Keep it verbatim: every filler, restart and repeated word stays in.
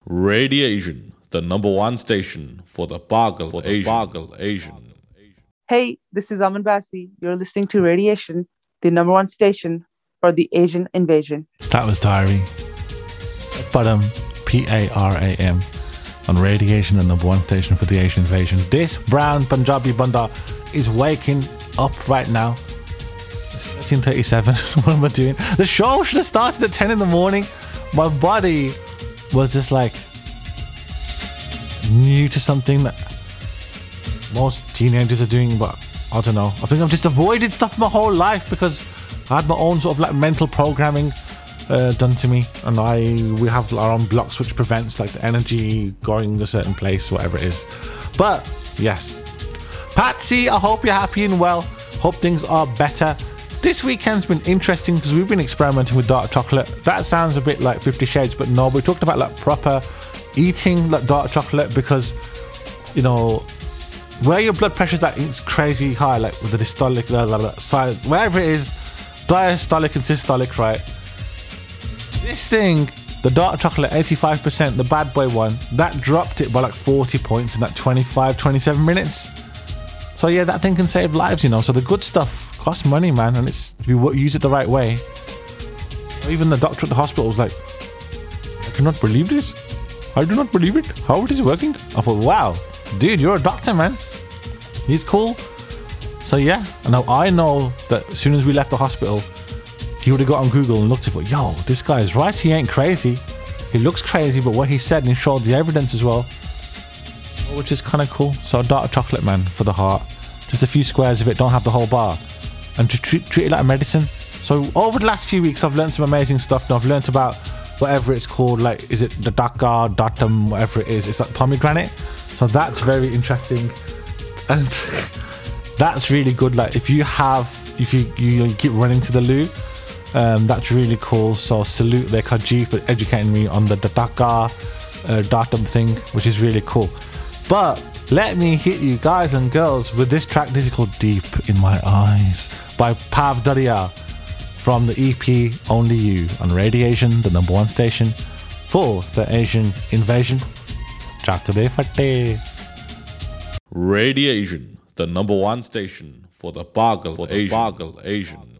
Radiation, the number one station for the Bargal for the Asian. Bargal Asian. Hey, this is Aman Basi. You're listening to Radiation, the number one station for the Asian invasion. That was Diary. Param, P A R A M, on Radiation, the number one station for the Asian invasion. This brown Punjabi banda is waking up right now. It's thirteen thirty-seven. What am I doing? The show should have started at ten in the morning. My body was just like new to something that most teenagers are doing, but I don't know. I think I've just avoided stuff my whole life because I had my own sort of like mental programming uh, done to me, and I we have our own blocks which prevents like the energy going a certain place, whatever it is. But yes, Patsy, I hope you're happy and well. Hope things are better. This weekend's been interesting because we've been experimenting with dark chocolate. That sounds a bit like Fifty Shades, but no, we're talking about like proper eating like dark chocolate because, you know, where your blood pressure's like it's crazy high, like with the dystolic, blah, blah, blah, side, wherever it is, diastolic and systolic, right? This thing, the dark chocolate, eighty-five percent, the bad boy one, that dropped it by like forty points in that twenty-five, twenty-seven minutes. So yeah, that thing can save lives, you know. So the good stuff costs money, man, and it's if you use it the right way. Even the doctor at the hospital was like, I cannot believe this. I do not believe it. How it is working? I thought, wow, dude, you're a doctor, man. He's cool. So yeah, and now I know that as soon as we left the hospital, he would have got on Google and looked at it. Yo, this guy is right. He ain't crazy. He looks crazy, but what he said and he showed the evidence as well, which is kind of cool. So dark chocolate, man, for the heart. Just a few squares of it. Don't have the whole bar. And to treat, treat it like a medicine. So over the last few weeks, I've learned some amazing stuff. Now I've learned about whatever it's called. Like, is it the Dakar, Datum, whatever it is. It's like pomegranate. So that's very interesting. And that's really good. Like, if you have, if you, you, you keep running to the loo, um, that's really cool. So salute the Kaji for educating me on the Dakar, uh, Datum thing, which is really cool. But let me hit you guys and girls with this track. This is called Deep in My Eyes by Pav Daria from the E P Only You on Radiation, the number one station for the Asian invasion. Chakde Fatte. Radiation, the number one station for the Bargal for the Asian. Bargal Asian.